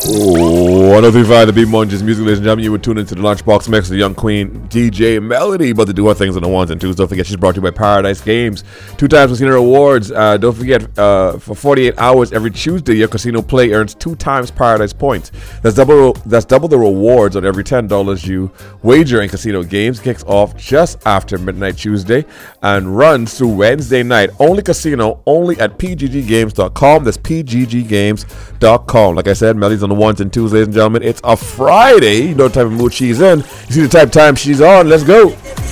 103.5 The Beat Munches Music, ladies and gentlemen. You were tuned into the Lunchbox Mix of the Young Queen, DJ Melody, about to do her things on the ones and twos. Don't forget, she's brought to you by Paradise Games. 2 times casino rewards. Don't forget, for 48 hours every Tuesday, your casino play earns 2 times Paradise points. That's double the rewards on every $10 you wager in casino games. Kicks off just after midnight Tuesday and runs through Wednesday night. Only casino, only at pgggames.com. That's pgggames.com. Like I said, Melody's on the ones and twos, ladies and gentlemen. It's a Friday. You know the type of mood she's in. You see the type of time she's on. Let's go.